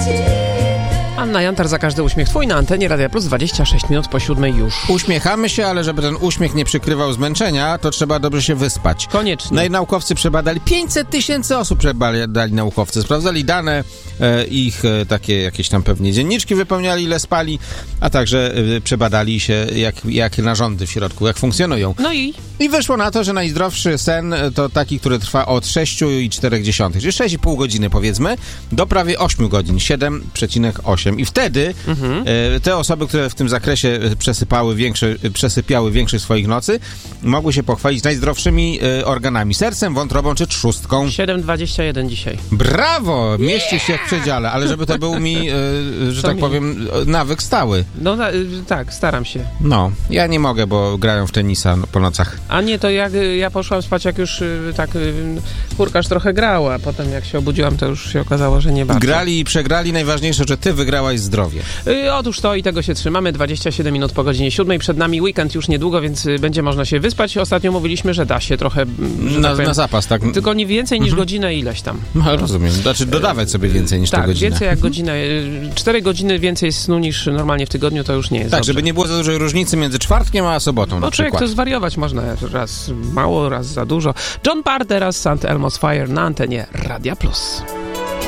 Anna Jantar, za każdy uśmiech twój na antenie Radia Plus, 26 minut po 7 już. Uśmiechamy się, ale żeby ten uśmiech nie przykrywał zmęczenia, to trzeba dobrze się wyspać. Koniecznie. No i naukowcy przebadali, 500 000 osób przebadali naukowcy. Sprawdzali dane, ich takie jakieś tam pewnie dzienniczki wypełniali, ile spali, a także przebadali się, jakie narządy w środku, jak funkcjonują. No i wyszło na to, że najzdrowszy sen to taki, który trwa od 6,4, czyli 6,5 godziny powiedzmy, do prawie 8 godzin, 7,8. I wtedy te osoby, które w tym zakresie przesypiały większość swoich nocy, mogły się pochwalić najzdrowszymi organami, sercem, wątrobą czy trzustką. 7,21 dzisiaj. Brawo! Mieści się w przedziale, ale żeby to był mi, że tak powiem, nawyk stały. No tak, staram się. No, ja nie mogę, bo grają w tenisa po nocach. A nie, to jak ja poszłam spać, jak już tak kurkarz trochę grał, a potem jak się obudziłam, to już się okazało, że nie bardzo. Grali i przegrali, najważniejsze, że ty wygrałaś zdrowie. Otóż to i tego się trzymamy. 27 minut po godzinie 7. Przed nami weekend już niedługo, więc będzie można się wyspać. Ostatnio mówiliśmy, że da się trochę... Na zapas, tak? Tylko nie więcej niż godzinę ileś tam. No, rozumiem. Znaczy dodawać sobie więcej niż tę godzinę. Tak, więcej jak godzinę. 4 godziny więcej snu niż normalnie w tygodniu to już nie jest tak, dobrze. żeby nie było za dużej różnicy między czwartkiem a sobotą na przykład. To zwariować można raz mało, raz za dużo. John Parr teraz, St. Elmo's Fire na antenie Radia Plus.